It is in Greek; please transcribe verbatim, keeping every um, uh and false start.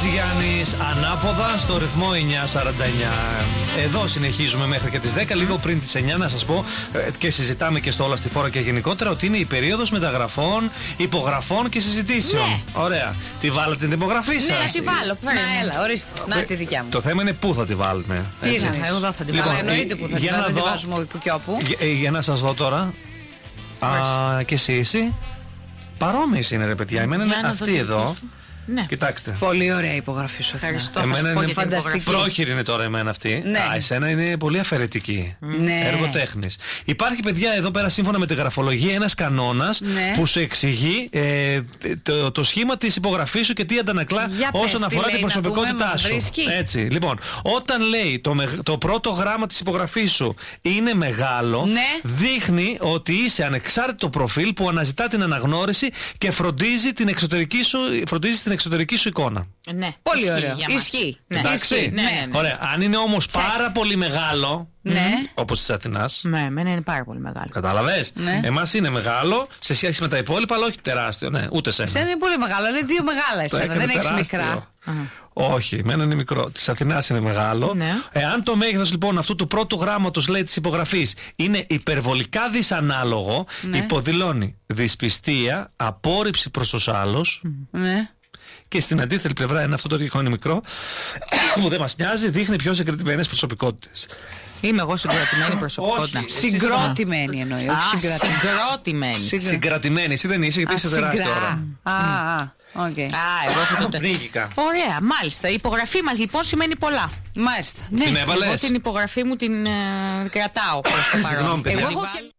Χατζηγιάννης, ανάποδα στο ρυθμό εννιά σαράντα εννιά. Εδώ συνεχίζουμε μέχρι και τις δέκα, λίγο πριν τις εννιά, να σας πω και συζητάμε και στο Όλα στη Φόρα και γενικότερα ότι είναι η περίοδος μεταγραφών, υπογραφών και συζητήσεων. Ναι. Ωραία. Τη βάλετε την υπογραφή σας? Ναι, τη βάλω. Να, έλα, ορίστε. Να τη δικιά μου. Το θέμα είναι πού θα τη βάλουμε. Τι είναι, εγώ εδώ θα τη βάλω. Λοιπόν, εννοείται που θα τη βάλω. Δεν τη βάζουμε όπου και όπου. Για, για να σας δω τώρα. Α, και εσύ, εσύ. Παρόμοιες είναι, ρε παιδιά. Εμένα είναι αυτή εδώ. Ναι. Κοιτάξτε. Πολύ ωραία υπογραφή σου. Ευχαριστώ. Εμένα είναι φανταστική. Πρόχειρη είναι τώρα εμένα αυτή. Ναι. Α, εσένα είναι πολύ αφαιρετική. Ναι. Έργο τέχνης. Υπάρχει, παιδιά, εδώ πέρα σύμφωνα με τη γραφολογία ένας κανόνας, ναι, που σου εξηγεί ε, το, το σχήμα της υπογραφής σου και τι αντανακλά όσον πες, αφορά την προσωπικότητά σου. Έτσι. Λοιπόν, όταν λέει το, το πρώτο γράμμα της υπογραφής σου είναι μεγάλο, ναι, δείχνει ότι είσαι ανεξάρτητο προφίλ που αναζητά την αναγνώριση και φροντίζει την εξωτερική σου, φροντίζει την εξωτερική σου εικόνα. Ναι, πολύ ωραίο. Ισχύει. Ναι. Εντάξει. Ναι, ναι, ναι. Ωραία. Αν είναι όμως πάρα πολύ μεγάλο, ναι, όπως της Αθηνάς. Ναι, εμένα είναι πάρα πολύ μεγάλο. Κατάλαβες. Ναι. Εμάς είναι μεγάλο σε σχέση με τα υπόλοιπα, αλλά όχι τεράστιο. Ναι, ούτε σένα. Εσένα είναι πολύ μεγάλο. Είναι δύο μεγάλα εσένα. Δεν έχεις μικρά. Όχι, εμένα είναι μικρό. Της Αθηνάς είναι μεγάλο. Ναι. Εάν το μέγεθος λοιπόν αυτού του πρώτου γράμματος, λέει, της υπογραφής είναι υπερβολικά δυσανάλογο, ναι, υποδηλώνει δυσπιστία, απόρριψη προς τους άλλους. Ναι. Και στην αντίθετη πλευρά, είναι αυτό το ρηχό είναι μικρό, που δεν μας νοιάζει, δείχνει πιο συγκρατημένες προσωπικότητες. Είμαι εγώ συγκρατημένη προσωπικότητα. Όχι, συγκρότημένη εννοεί. Όχι συγκρατημένη. Συγκρατημένη. Εσύ δεν είσαι, γιατί είσαι τεράστια ώρα. Α, οκ. Α, εγώ θα το πνίγηκα. Ωραία, μάλιστα. Η υπογραφή μας λοιπόν σημαίνει πολλά. Μάλιστα. Την έβαλες? Εγώ την υπογραφή μου την κρατάω προς το παρόν.